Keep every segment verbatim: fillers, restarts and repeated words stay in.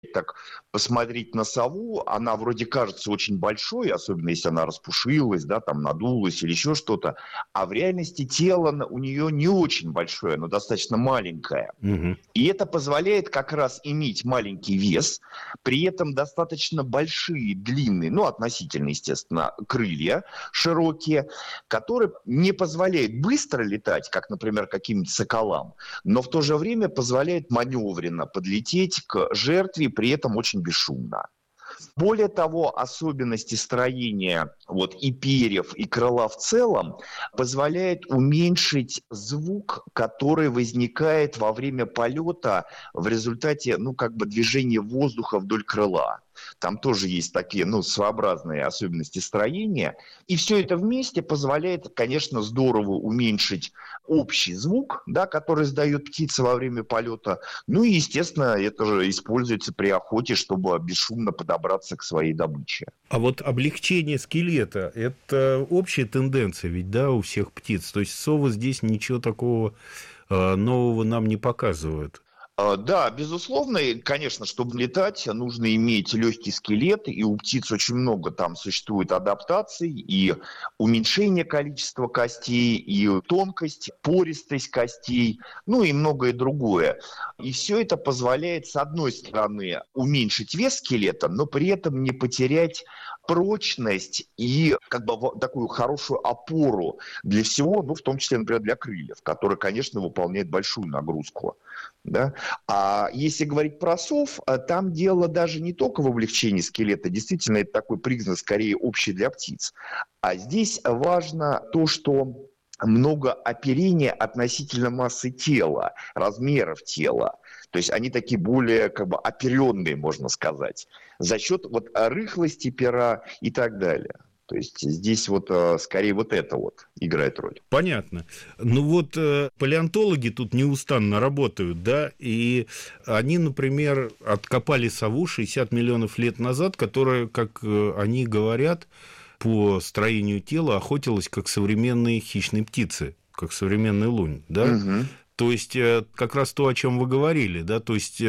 Так посмотреть на сову, она вроде кажется очень большой, особенно если она распушилась, да, там надулась или еще что-то, а в реальности тело у нее не очень большое, оно достаточно маленькое. Угу. И это позволяет как раз иметь маленький вес, при этом достаточно большие, длинные, ну, относительно, естественно, крылья широкие, которые не позволяют быстро летать, как, например, каким-то соколам, но в то же время позволяет маневренно подлететь к жертве, при этом очень бесшумно. Более того, особенности строения вот, и перьев, и крыла в целом позволяет уменьшить звук, который возникает во время полета в результате, ну, как бы движения воздуха вдоль крыла. Там тоже есть такие, ну, своеобразные особенности строения. И все это вместе позволяет, конечно, здорово уменьшить общий звук, да, который издает птица во время полета. Ну и, естественно, это же используется при охоте, чтобы бесшумно подобраться к своей добыче. А вот облегчение скелета – это общая тенденция ведь, да, у всех птиц? То есть совы здесь ничего такого нового нам не показывают? Да, безусловно, конечно, чтобы летать, нужно иметь легкий скелет, и у птиц очень много там существует адаптаций, и уменьшение количества костей, и тонкость, пористость костей, ну и многое другое. И все это позволяет, с одной стороны, уменьшить вес скелета, но при этом не потерять прочность и как бы такую хорошую опору для всего, ну, в том числе, например, для крыльев, которые, конечно, выполняют большую нагрузку. Да? А если говорить про сов, там дело даже не только в облегчении скелета, действительно, это такой признак скорее общий для птиц. А здесь важно то, что много оперения относительно массы тела, размеров тела. То есть они такие более как бы оперенные, можно сказать, за счет вот рыхлости пера и так далее. То есть здесь вот скорее вот это вот играет роль. Понятно. Ну вот палеонтологи тут неустанно работают, да, и они, например, откопали сову шестьдесят миллионов лет назад, которая, как они говорят, по строению тела охотилась как современные хищные птицы, как современный лунь, да? Угу. То есть, как раз то, о чем вы говорили, да, то есть,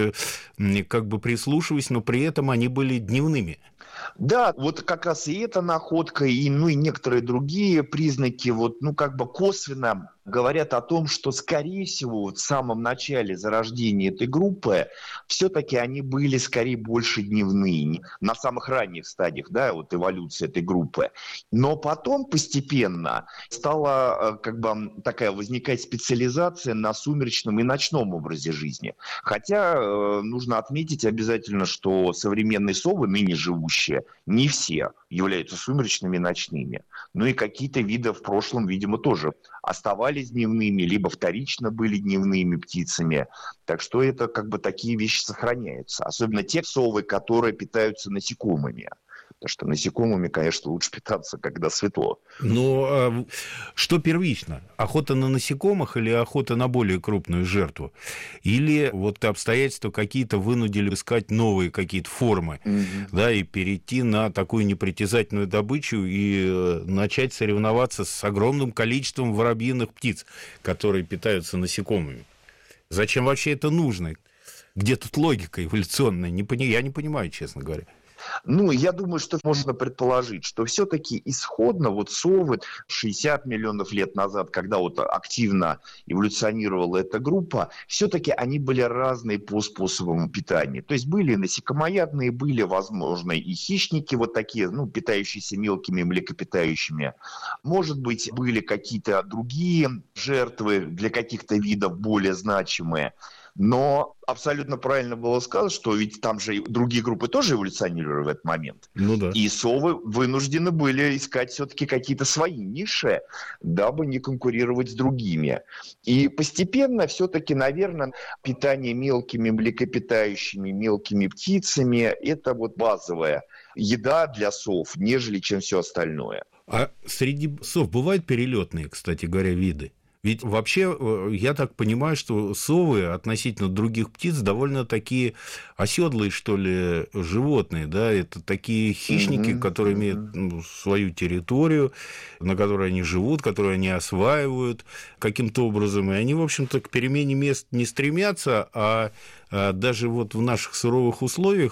как бы прислушиваясь, но при этом они были дневными. Да, вот как раз и эта находка, и, ну, и некоторые другие признаки, вот, ну, как бы косвенно говорят о том, что, скорее всего, вот в самом начале зарождения этой группы все-таки они были, скорее, больше дневные, на самых ранних стадиях, да, вот эволюции этой группы. Но потом постепенно стала, как бы, такая возникать специализация на сумеречном и ночном образе жизни. Хотя э, нужно отметить обязательно, что современные совы, ныне живущие, не все являются сумеречными и ночными. Ну и какие-то виды в прошлом, видимо, тоже оставались дневными, либо вторично были дневными птицами. Так что это как бы такие вещи сохраняются. Особенно те совы, которые питаются насекомыми. Потому что насекомыми, конечно, лучше питаться, когда светло. Но а что первично? Охота на насекомых или охота на более крупную жертву? Или вот обстоятельства какие-то вынудили искать новые какие-то формы, mm-hmm. да, и перейти на такую непритязательную добычу и начать соревноваться с огромным количеством воробьиных птиц, которые питаются насекомыми? Зачем вообще это нужно? Где тут логика эволюционная? Не пони... Я не понимаю, честно говоря. Ну, я думаю, что можно предположить, что все-таки исходно вот совы шестьдесят миллионов лет назад, когда вот активно эволюционировала эта группа, все-таки они были разные по способам питания. То есть были насекомоядные, были, возможно, и хищники вот такие, ну, питающиеся мелкими млекопитающими. Может быть, были какие-то другие жертвы для каких-то видов более значимые. Но абсолютно правильно было сказано, что ведь там же другие группы тоже эволюционировали в этот момент. Ну да. И совы вынуждены были искать все-таки какие-то свои ниши, дабы не конкурировать с другими. И постепенно все-таки, наверное, питание мелкими млекопитающими, мелкими птицами – это вот базовая еда для сов, нежели чем все остальное. А среди сов бывают перелетные, кстати говоря, виды? Ведь вообще, я так понимаю, что совы относительно других птиц довольно такие оседлые, что ли, животные, да, это такие хищники, mm-hmm. которые mm-hmm. имеют ну, свою территорию, на которой они живут, которую они осваивают каким-то образом, и они, в общем-то, к перемене мест не стремятся, а даже вот в наших суровых условиях